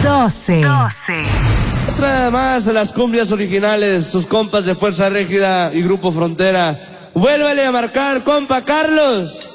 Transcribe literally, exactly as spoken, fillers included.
doce. Otra más de las cumbias originales, sus compas de Fuerza Régida y Grupo Frontera. Vuélvele a marcar, compa Carlos.